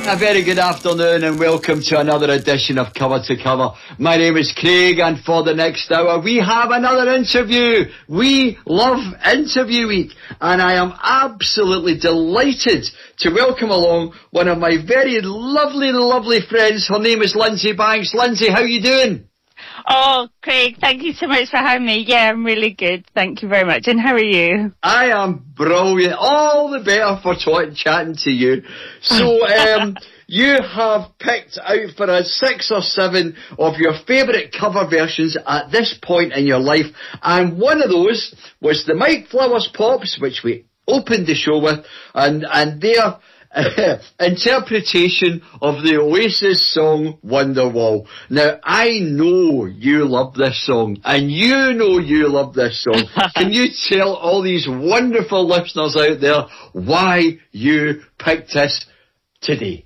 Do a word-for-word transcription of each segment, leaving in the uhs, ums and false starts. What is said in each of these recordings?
A very good afternoon and welcome to another edition of Cover to Cover. My name is Craig and for the next hour we have another interview. We love Interview Week and I am absolutely delighted to welcome along one of my very lovely, lovely friends. Her name is Lindsay Banks. Lindsay, how are you doing? Oh, Craig, thank you so much for having me. Yeah, I'm really good. Thank you very much. And how are you? I am brilliant. All the better for t- chatting to you. So, um, you have picked out for us six or seven of your favourite cover versions at this point in your life. And one of those was the Mike Flowers Pops, which we opened the show with, and, and their Uh, interpretation of the Oasis song Wonderwall. Now, I know you love this song, and you know you love this song. Can you tell all these wonderful listeners out there why you picked this today?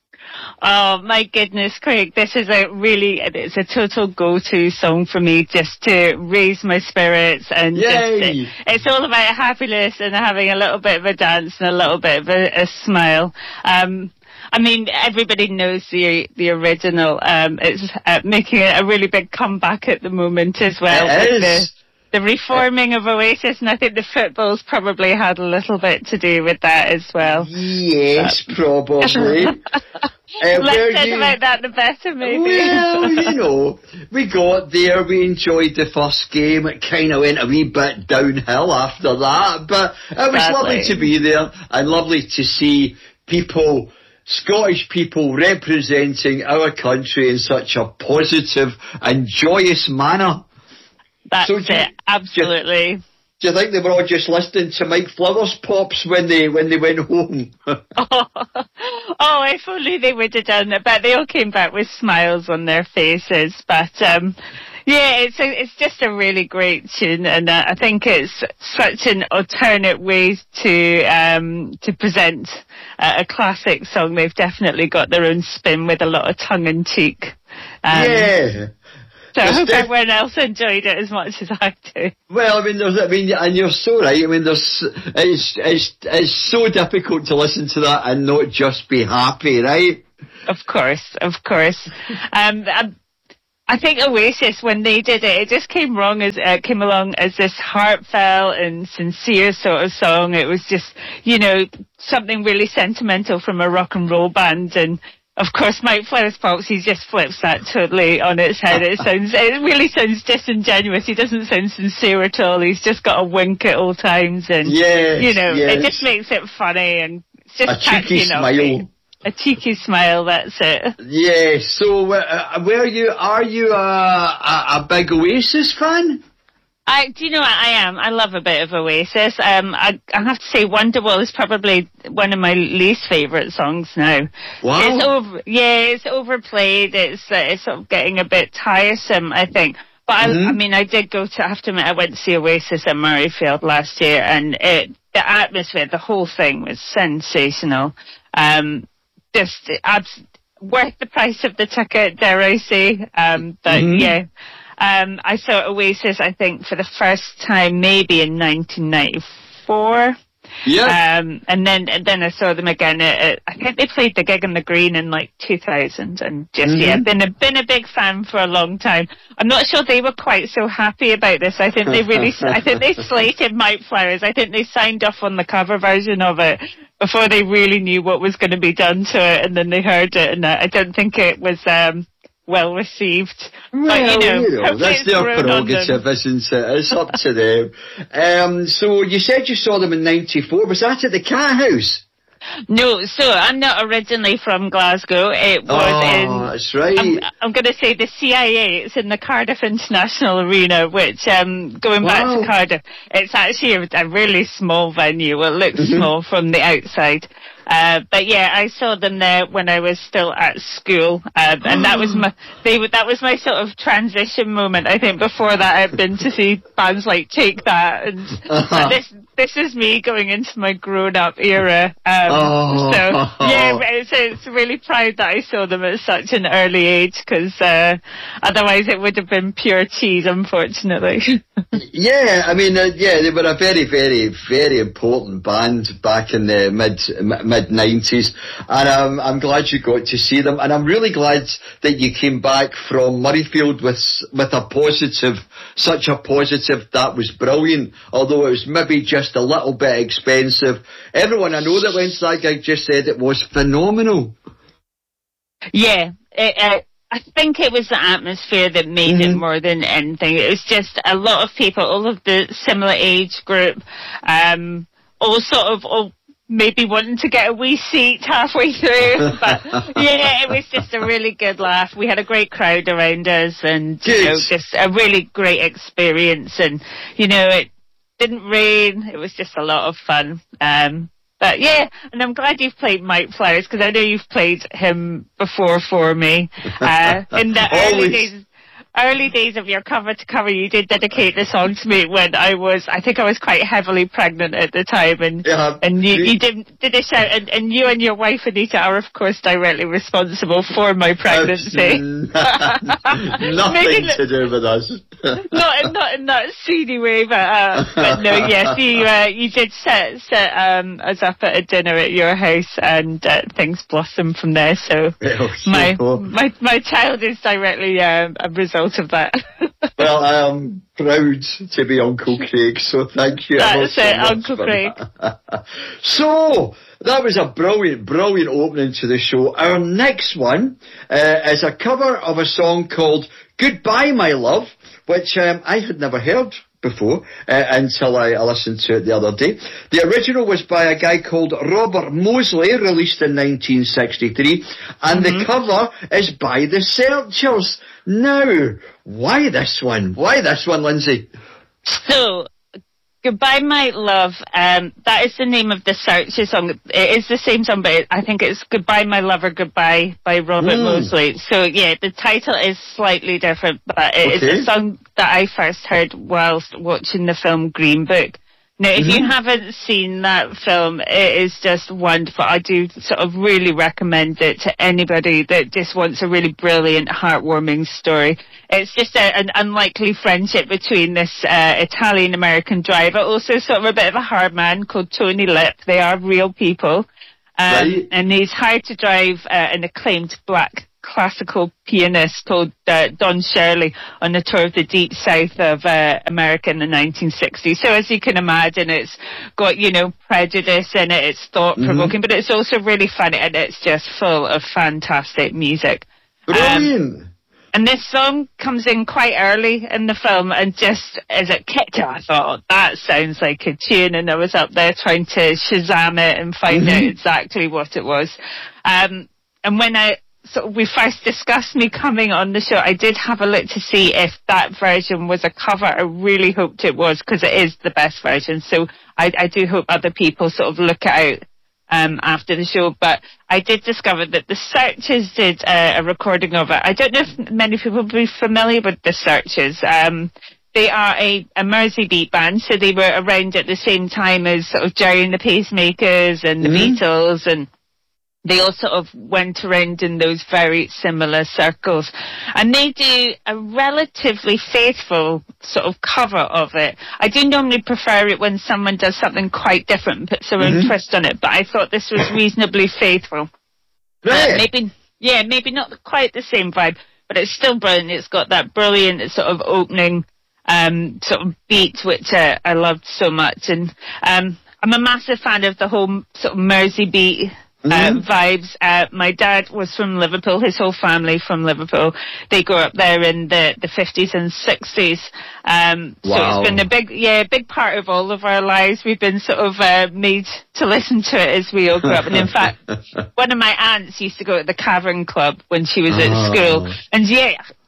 Oh, my goodness, Craig, this is a really, it's a total go-to song for me just to raise my spirits and just, it, it's all about happiness and having a little bit of a dance and a little bit of a, a smile. Um, I mean, everybody knows the the original. Um, it's uh, making a really big comeback at the moment as well. It is. The, the reforming of Oasis, and I think the football's probably had a little bit to do with that as well. Yes, um, probably. Uh, Less said you... about that, the better, maybe. Well, you know, we got there, we enjoyed the first game, it kind of went a wee bit downhill after that, but it was Sadly. lovely to be there, and lovely to see people, Scottish people, representing our country in such a positive and joyous manner. That's so it, you, absolutely. Do you think they were all just listening to Mike Flowers Pops when they when they went home? oh, oh, if only they would have done it. But they all came back with smiles on their faces. But um, yeah, it's a, it's just a really great tune, and uh, I think it's such an alternate way to um, to present uh, a classic song. They've definitely got their own spin with a lot of tongue in cheek. Um, yeah. So I hope everyone else enjoyed it as much as I do. Well, I mean, there's, I mean, and you're so right. I mean, there's, it's, it's, it's so difficult to listen to that and not just be happy, right? Of course, of course. um, I, I think Oasis, when they did it, it just came wrong as uh, came along as this heartfelt and sincere sort of song. It was just, you know, something really sentimental from a rock and roll band, and of course, Mike Flowers Pops, he just flips that totally on its head. It sounds, it really sounds disingenuous. He doesn't sound sincere at all. He's just got a wink at all times, and yes, you know, yes. it just makes it funny and it's just a cheeky smile. A cheeky smile. That's it. Yeah. So, uh, where you are you a, a, a big Oasis fan? I, do you know what I am? I love a bit of Oasis. Um, I, I have to say Wonderwall is probably one of my least favourite songs now. Wow. It's over, yeah, it's overplayed. It's, uh, it's sort of getting a bit tiresome, I think. But mm-hmm. I, I mean, I did go to, I have to admit, I went to see Oasis at Murrayfield last year, and it, the atmosphere, the whole thing was sensational. Um, just, abs- worth the price of the ticket, dare I say. Um, but mm-hmm. yeah. Um, I saw Oasis, I think, for the first time maybe in nineteen ninety-four. Yeah. Um, and then and then I saw them again. At, at, I think they played the gig in the Green in like two thousand, and just mm-hmm. yeah, been a been a big fan for a long time. I'm not sure they were quite so happy about this. I think they really, I think they slated Mike Flowers. I think they signed off on the cover version of it before they really knew what was going to be done to it, and then they heard it, and I don't think it was. Um, well received. Well, but, you know, you know that's their prerogative, isn't it? It's up to them. Um, so you said you saw them in ninety-four. Was that at the Cat House? No, so I'm not originally from Glasgow. It was oh, in... that's right. I'm, I'm going to say the C I A. It's in the Cardiff International Arena, which, um, going wow. back to Cardiff, it's actually a, a really small venue. It looks mm-hmm. small from the outside. Uh, but yeah, I saw them there when I was still at school, uh, and that was my they that was my sort of transition moment. I think before that I'd been to see bands like Take That, and uh-huh. this this is me going into my grown up era. Um, oh. So yeah, it's, it's really proud that I saw them at such an early age, because uh, otherwise it would have been pure cheese, unfortunately. Yeah, I mean, uh, yeah, they were a very, very, very important band back in the mid mid nineties, and um, I'm glad you got to see them, and I'm really glad that you came back from Murrayfield with with a positive, such a positive. That was brilliant, although it was maybe just a little bit expensive. Everyone I know that went to that gig just said it was phenomenal. Yeah, it, uh, I think it was the atmosphere that made mm-hmm. it more than anything. It was just a lot of people, all of the similar age group, um, all sort of all maybe wanting to get a wee seat halfway through. But yeah, it was just a really good laugh. We had a great crowd around us, and you know, just a really great experience. And you know, it didn't rain. It was just a lot of fun. Um, But yeah, and I'm glad you've played Mike Flowers, because I know you've played him before for me. Uh, in the early days, early days of your cover to cover, you did dedicate the song to me when I was, I think I was quite heavily pregnant at the time, and yeah, and you, you did did a shout, and, and you and your wife Anita are of course directly responsible for my pregnancy. Nothing to do with us. not in, not in that seedy way, but uh, but no, yes, you uh, you did set set um, us up at a dinner at your house, and uh, things blossomed from there. So my my my child is directly um, a result of that. Well, I am proud to be Uncle Craig, so thank you. That's so it, Uncle Craig. That. So that was a brilliant, brilliant opening to the show. Our next one uh, is a cover of a song called "Goodbye, My Love," which um, I had never heard before uh, until I, I listened to it the other day. The original was by a guy called Robert Mosley, released in nineteen sixty-three, and mm-hmm. the cover is by the Searchers. Now, why this one? Why this one, Lindsay? So, "Goodbye, My Love," um, that is the name of the Searchers song. It is the same song, but I think it's "Goodbye, My Love" or "Goodbye" by Robert mm. Mosley. So, yeah, the title is slightly different, but it okay. is a song that I first heard whilst watching the film Green Book. Now, if mm-hmm. you haven't seen that film, it is just wonderful. I do sort of really recommend it to anybody that just wants a really brilliant, heartwarming story. It's just a, an unlikely friendship between this uh, Italian-American driver, also sort of a bit of a hard man called Tony Lip. They are real people. Um, right. And he's hired to drive uh, an acclaimed black classical pianist called uh, Don Shirley on a tour of the deep south of uh, America in the nineteen sixties. So as you can imagine, it's got, you know, prejudice in it, it's thought-provoking, mm-hmm. but it's also really funny, and it's just full of fantastic music. Brilliant! Um, and this song comes in quite early in the film, and just as it kicked in, I thought, oh, that sounds like a tune, and I was up there trying to Shazam it and find mm-hmm. out exactly what it was. Um, and when I So we first discussed me coming on the show, I did have a look to see if that version was a cover. I really hoped it was, because it is the best version. So I, I do hope other people sort of look it out um, after the show. But I did discover that the Searchers did uh, a recording of it. I don't know if many people will be familiar with the Searchers. Um, they are a, a Mersey beat band, so they were around at the same time as sort of Jerry and the Pacemakers and the mm-hmm. Beatles, and they all sort of went around in those very similar circles. And they do a relatively faithful sort of cover of it. I do normally prefer it when someone does something quite different and puts their own mm-hmm. twist on it, but I thought this was reasonably faithful. Right. Uh, maybe, yeah, maybe not quite the same vibe, but it's still brilliant. It's got that brilliant sort of opening um, sort of beat, which uh, I loved so much. And um, I'm a massive fan of the whole sort of Mersey beat Uh, mm-hmm. vibes. Uh, my dad was from Liverpool, his whole family from Liverpool. They grew up there in the, the fifties and sixties. Um, wow. So it's been a big, yeah, big part of all of our lives. We've been sort of uh, made to listen to it as we all grew up. And in fact, one of my aunts used to go to the Cavern Club when she was at oh. school. And yeah,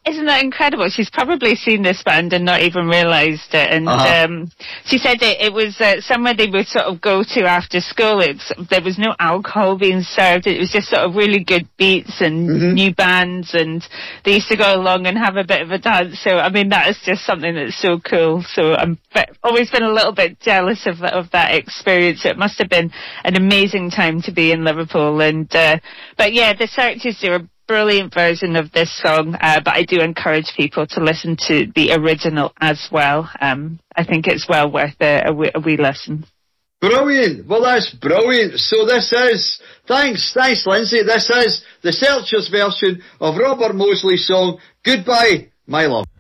isn't that incredible? She's probably seen this band and not even realised it. And uh-huh. um, she said it, it was uh, somewhere they would sort of go to after school. It's, there was no alcohol being served. It was just sort of really good beats and mm-hmm. new bands, and they used to go along and have a bit of a dance. So, I mean, that is just something that's so cool. So I'm always been a little bit jealous of that, of that experience. It must have been an amazing time to be in Liverpool. And uh, but yeah, the Searchers do a brilliant version of this song, uh, but I do encourage people to listen to the original as well. Um, I think it's well worth a, a, wee, a wee listen. Brilliant. Well, that's brilliant. So this is, thanks, thanks, Lindsay. This is the Searchers version of Robert Mosley's song, Goodbye, My Love.